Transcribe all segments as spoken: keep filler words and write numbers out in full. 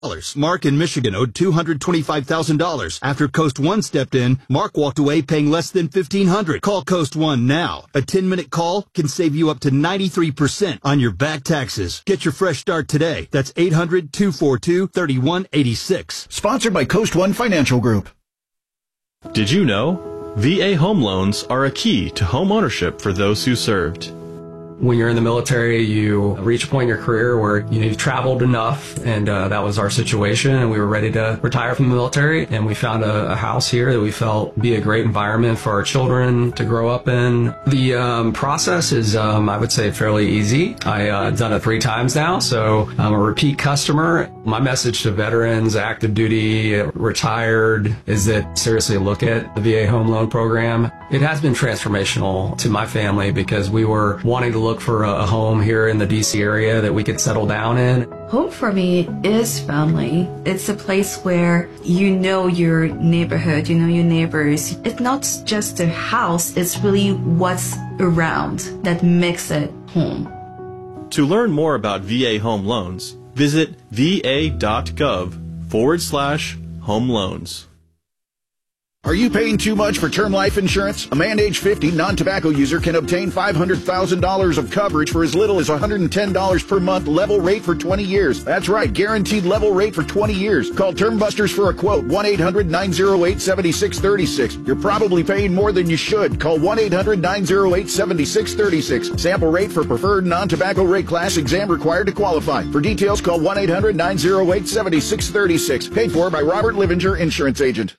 Mark in Michigan owed two hundred twenty-five thousand dollars. After Coast One stepped in, Mark walked away paying less than fifteen hundred dollars. Call Coast One now. A ten-minute call can save you up to ninety-three percent on your back taxes. Get your fresh start today. That's eight hundred, two four two, three one eight six. Sponsored by Coast One Financial Group. Did you know V A home loans are a key to home ownership for those who served? When you're in the military, you reach a point in your career where you know, you've traveled enough, and uh, that was our situation, and we were ready to retire from the military, and we found a, a house here that we felt would be a great environment for our children to grow up in. The um, process is, um, I would say, fairly easy. I've uh, done it three times now, so I'm a repeat customer. My message to veterans, active duty, retired, is that seriously look at the V A home loan program. It has been transformational to my family because we were wanting to look for a home here in the D C area that we could settle down in. Home for me is family. It's a place where you know your neighborhood, you know your neighbors. It's not just a house, it's really what's around that makes it home. To learn more about V A home loans, visit va.gov forward slash home loans. Are you paying too much for term life insurance? A man age fifty non-tobacco user can obtain five hundred thousand dollars of coverage for as little as one hundred ten dollars per month, level rate for twenty years. That's right, guaranteed level rate for twenty years. Call Term Busters for a quote, one eight hundred, nine oh eight, seven six three six. You're probably paying more than you should. Call one eight hundred, nine oh eight, seven six three six. Sample rate for preferred non-tobacco rate class, exam required to qualify. For details, call one eight hundred, nine oh eight, seven six three six. Paid for by Robert Livinger, Insurance Agent.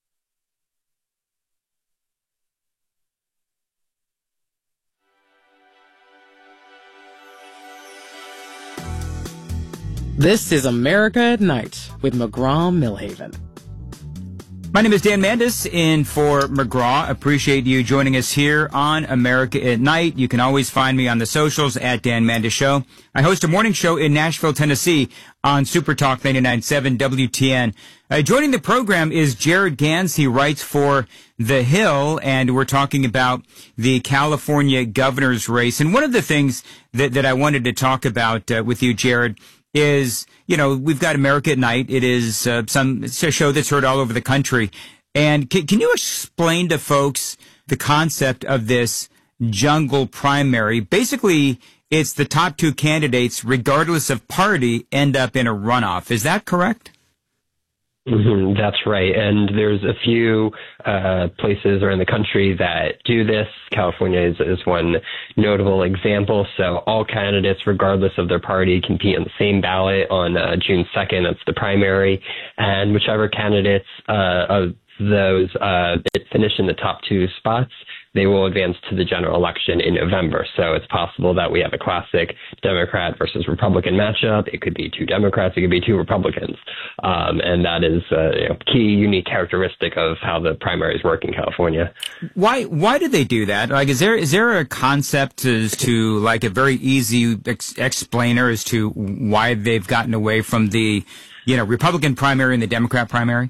This is America at Night with McGraw-Millhaven. My name is Dan Mandis, in for McGraw. Appreciate you joining us here on America at Night. You can always find me on the socials at Dan Mandis Show. I host a morning show in Nashville, Tennessee on Super Talk ninety-nine point seven W T N. Uh, joining the program is Jared Gans. He writes for The Hill, and we're talking about the California governor's race. And one of the things that, that I wanted to talk about uh, with you, Jared, is, you know, we've got America at Night. It is uh, some it's a show that's heard all over the country. And can, can you explain to folks the concept of this jungle primary? Basically, it's the top two candidates, regardless of party, end up in a runoff. Is that correct? Mm-hmm, that's right. And there's a few uh, places around the country that do this. California is, is one notable example. So all candidates, regardless of their party, compete on the same ballot on uh, June second. That's the primary. And whichever candidates uh, of those uh, finish in the top two spots, they will advance to the general election in November. So it's possible that we have a classic Democrat versus Republican matchup. It could be two Democrats. It could be two Republicans. Um, and that is a you know, key, unique characteristic of how the primaries work in California. Why Why do they do that? Like, is there is there a concept as to, like, a very easy ex- explainer as to why they've gotten away from the, you know, Republican primary and the Democrat primary?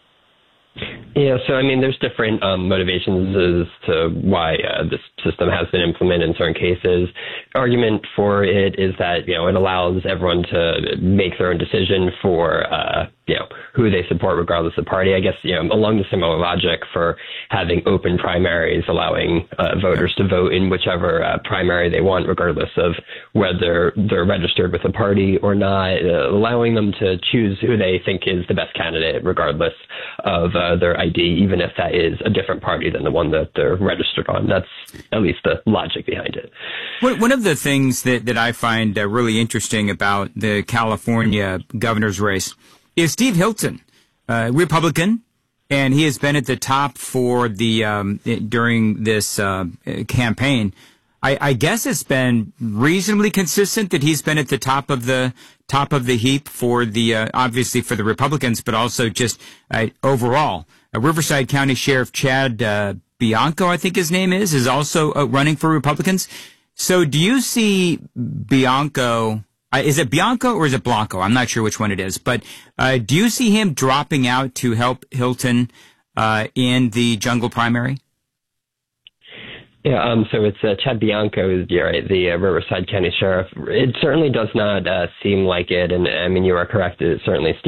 Yeah, so I mean, there's different um, motivations as to why uh, this system has been implemented in certain cases. Argument for it is that, you know, it allows everyone to make their own decision for, uh, you know, who they support regardless of party. I guess, you know, along the similar logic for having open primaries, allowing uh, voters to vote in whichever uh, primary they want, regardless of whether they're registered with a party or not, uh, allowing them to choose who they think is the best candidate, regardless of uh, their I D, even if that is a different party than the one that they're registered on. That's at least the logic behind it. One of the things that, that I find uh, really interesting about the California governor's race is Steve Hilton, uh, Republican, and he has been at the top for the um, during this uh, campaign. I, I guess it's been reasonably consistent that he's been at the top of the top of the heap for the uh, obviously for the Republicans, but also just uh, overall. Uh, Riverside County Sheriff Chad uh, Bianco, I think his name is, is also uh, running for Republicans. So do you see Bianco? Uh, is it Bianco or is it Blanco? I'm not sure which one it is. But uh, do you see him dropping out to help Hilton uh, in the jungle primary? Yeah, um, so it's uh, Chad Bianco, you're right, the uh, Riverside County Sheriff. It certainly does not uh, seem like it, and I mean, you are correct, it certainly